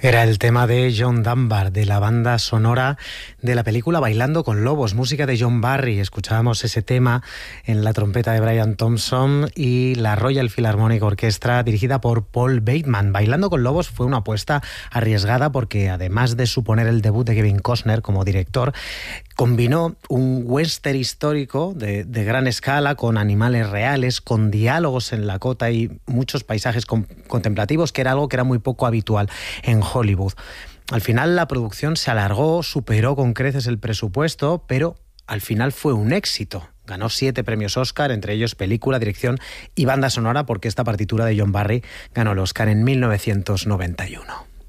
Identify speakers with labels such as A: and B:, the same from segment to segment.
A: Era el tema de John Dunbar, de la banda sonora de la película Bailando con Lobos, música de John Barry. Escuchábamos ese tema en la trompeta de Brian Thompson y la Royal Philharmonic Orchestra, dirigida por Paul Bateman. Bailando con Lobos fue una apuesta arriesgada porque, además de suponer el debut de Kevin Costner como director, combinó un western histórico de gran escala con animales reales, con diálogos en la cota y muchos paisajes contemplativos, que era algo que era muy poco habitual en Hollywood. Al final la producción se alargó, superó con creces el presupuesto, pero al final fue un éxito. Ganó 7 premios Oscar, entre ellos película, dirección y banda sonora, porque esta partitura de John Barry ganó el Oscar en 1991.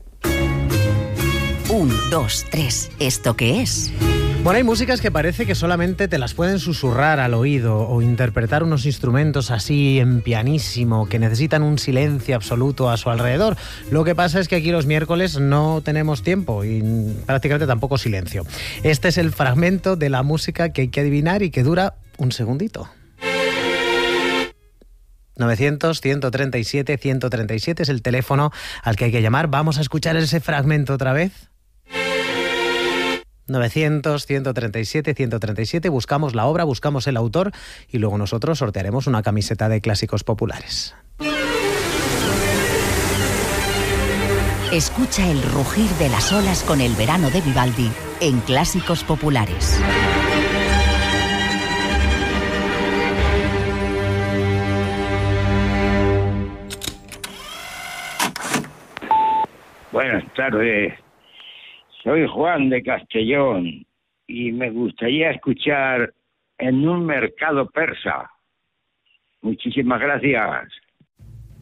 B: 1, 2, 3. ¿Esto qué es?
A: Bueno, hay músicas que parece que solamente te las pueden susurrar al oído o interpretar unos instrumentos así en pianísimo que necesitan un silencio absoluto a su alrededor. Lo que pasa es que aquí los miércoles no tenemos tiempo y prácticamente tampoco silencio. Este es el fragmento de la música que hay que adivinar y que dura un segundito. 900-137-137 es el teléfono al que hay que llamar. Vamos a escuchar ese fragmento otra vez. 900-137-137, buscamos la obra, buscamos el autor y luego nosotros sortearemos una camiseta de Clásicos Populares.
B: Escucha el rugir de las olas con el verano de Vivaldi en Clásicos Populares.
C: Buenas tardes. Soy Juan de Castellón y me gustaría escuchar En un mercado persa. Muchísimas gracias.